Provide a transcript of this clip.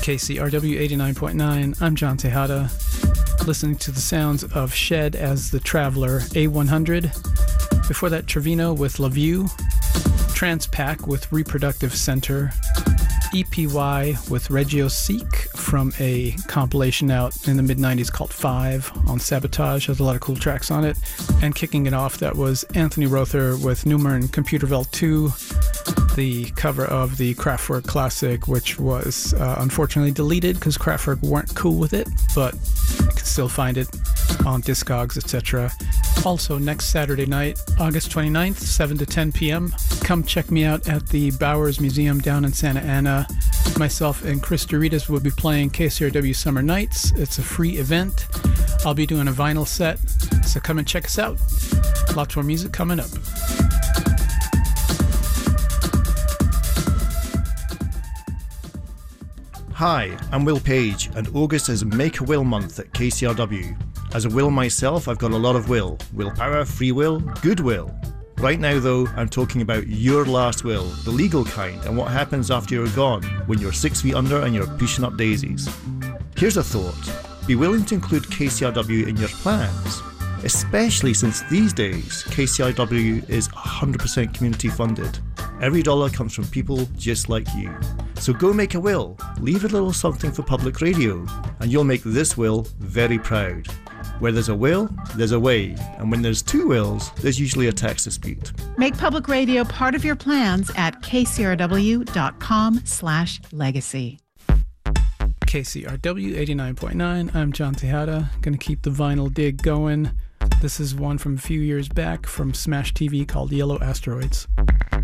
KCRW 89.9, I'm John Tejada, listening to the sounds of Shed as the Traveler, A100. Before that, Trevino with La View, Transpac with Reproductive Center, EPY with Regio Seek from a compilation out in the mid-90s called 5 on Sabotage. Has a lot of cool tracks on it. And kicking it off, that was Anthony Rother with Numeran Computerville 2, the cover of the Kraftwerk classic, which was unfortunately deleted because Kraftwerk weren't cool with it, but you can still find it on Discogs, etc. Also, next Saturday night, August 29th, 7 to 10 p.m., come check me out at the Bowers Museum down in Santa Ana. Myself and Chris Doritas will be playing KCRW Summer Nights. It's a free event. I'll be doing a vinyl set, so come and check us out. Lots more music coming up. Hi, I'm Will Page, and August is Make a Will Month at KCRW. As a Will myself, I've got a lot of will. Willpower, free will, goodwill. Right now though, I'm talking about your last will, the legal kind, and what happens after you're gone, when you're 6 feet under and you're pushing up daisies. Here's a thought. Be willing to include KCRW in your plans, especially since these days KCRW is 100% community funded. Every dollar comes from people just like you. So go make a will, leave a little something for public radio, and you'll make this will very proud. Where there's a will, there's a way, and when there's two wills, there's usually a tax dispute. Make public radio part of your plans at kcrw.com/legacy. KCRW 89.9, I'm John Tejada, gonna keep the vinyl dig going. This is one from a few years back from Smash TV called Yellow Asteroids.